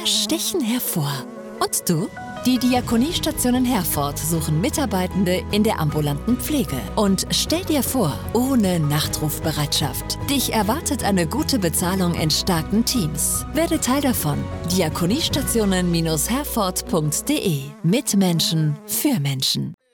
stechen hervor. Und du? Die Diakoniestationen Herford suchen Mitarbeitende in der ambulanten Pflege. Und stell dir vor, ohne Nachtrufbereitschaft. Dich erwartet eine gute Bezahlung in starken Teams. Werde Teil davon. Diakoniestationen-herford.de. Mit Menschen für Menschen.